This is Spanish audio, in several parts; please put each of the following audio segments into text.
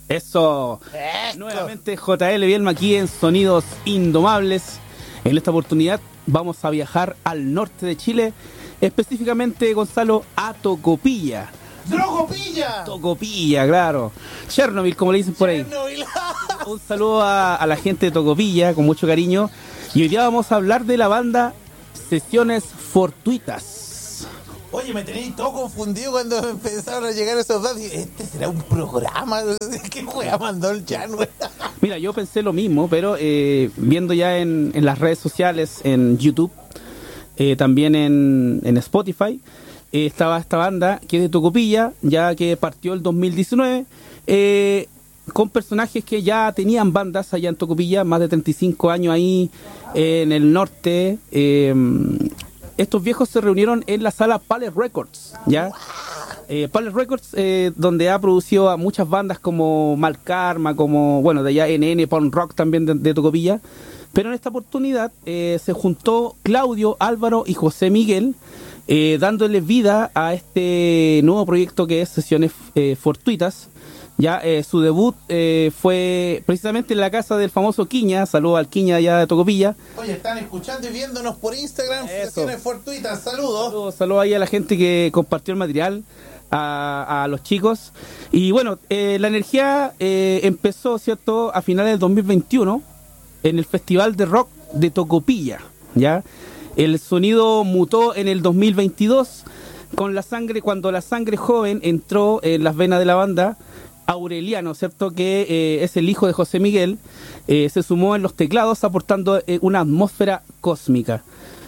Eso. Esto. Nuevamente JL Bielma aquí en Sonidos Indomables. En esta oportunidad vamos a viajar al norte de Chile, específicamente, Gonzalo, a Tocopilla. ¡Drogopilla! Tocopilla, claro. Chernobyl, como le dicen por ahí. Chernobyl. Un saludo a la gente de Tocopilla, con mucho cariño. Y hoy día vamos a hablar de la banda Sesiones Fortuitas. Oye, me tenéis todo confundido cuando empezaron a llegar esos datos. ¿Este será un programa? ¿Qué juega mandó el Chan, güey? Mira, yo pensé lo mismo, pero viendo ya en las redes sociales, en YouTube, también en Spotify, estaba esta banda que es de Tocopilla, ya que partió el 2019, con personajes que ya tenían bandas allá en Tocopilla, más de 35 años ahí en el norte. Estos viejos se reunieron en la sala Palace Records, ¿ya? Palace Records, donde ha producido a muchas bandas como Mal Karma, como, bueno, de allá NN, Punk Rock también de Tocopilla. Pero en esta oportunidad se juntó Claudio, Álvaro y José Miguel, dándole vida a este nuevo proyecto que es Sesiones Fortuitas. Ya su debut fue precisamente en la casa del famoso Quiña. Saludos al Quiña allá de Tocopilla. Oye, están escuchando y viéndonos por Instagram. Eso. Sesiones Fortuitas, saludos. Saludos ahí a la gente que compartió el material, a los chicos. Y bueno, la energía empezó, ¿cierto?, a finales del 2021 en el Festival de Rock de Tocopilla, ¿ya? El sonido mutó en el 2022 con la sangre, cuando la sangre joven entró en las venas de la banda. Aureliano, ¿cierto?, que es el hijo de José Miguel, se sumó en los teclados aportando una atmósfera cósmica.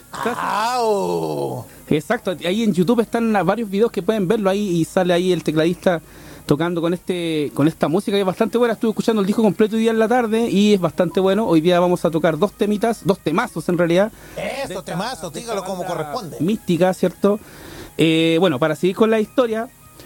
¡Au! Exacto, ahí en YouTube están varios videos que pueden verlo ahí y sale ahí el tecladista tocando con esta música que es bastante buena. Estuve escuchando el disco completo hoy día en la tarde y es bastante bueno. Hoy día vamos a tocar dos temazos en realidad. Eso, temazo, dígalo como corresponde. Mística, ¿cierto? Bueno, para seguir con la historia,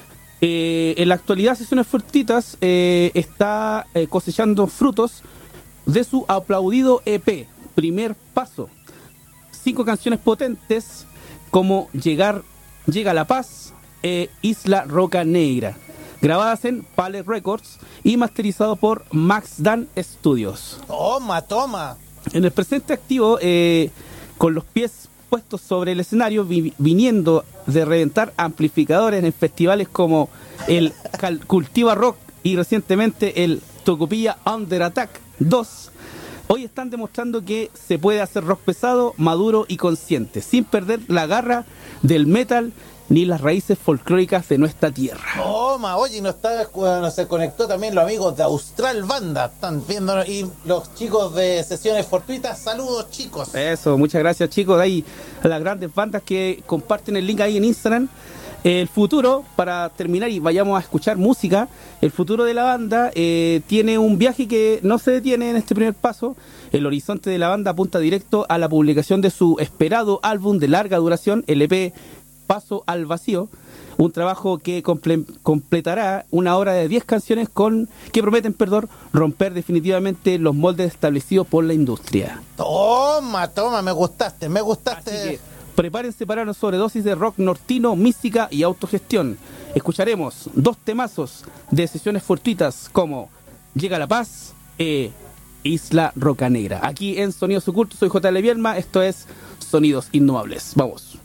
en la actualidad Sesiones Fortuitas está cosechando frutos de su aplaudido EP, Primer Paso. 5 canciones potentes como Llega la Paz, Isla Roca Negra, grabadas en Palace Records y masterizado por Max Dan Studios. Toma. En el presente activo, con los pies puestos sobre el escenario, viniendo de reventar amplificadores en festivales como el Cultiva Rock y recientemente el Tocopilla Under Attack 2, hoy están demostrando que se puede hacer rock pesado, maduro y consciente, sin perder la garra del metal ni las raíces folclóricas de nuestra tierra. Toma, oye, nos se conectó también los amigos de Austral Banda, están viendo, y los chicos de Sesiones Fortuitas, saludos chicos. Eso, muchas gracias chicos, de ahí a las grandes bandas que comparten el link ahí en Instagram. El futuro, para terminar y vayamos a escuchar música, el futuro de la banda tiene un viaje que no se detiene en este primer paso. El horizonte de la banda apunta directo a la publicación de su esperado álbum de larga duración, el EP Paso al Vacío, un trabajo que completará una obra de 10 canciones que prometen romper definitivamente los moldes establecidos por la industria. Toma, me gustaste. Así que prepárense para una sobredosis de rock nortino, mística y autogestión. Escucharemos 2 temazos de Sesiones Fortuitas como Llega la Paz e Isla Roca Negra. Aquí en Sonidos Ocultos, soy JL Bielma, esto es Sonidos Indomables. Vamos.